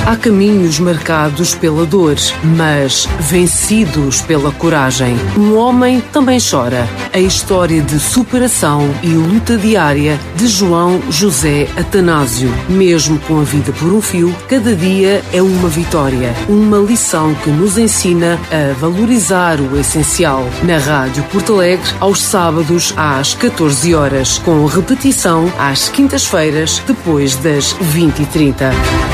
Há caminhos marcados pela dor, mas vencidos pela coragem. Um homem também chora. A história de superação e luta diária de João José Atanásio. Mesmo com a vida por um fio, cada dia é uma vitória. Uma lição que nos ensina a valorizar o essencial. Na Rádio Porto Alegre, aos sábados às 14 horas, com repetição às quintas-feiras, depois das 20h30.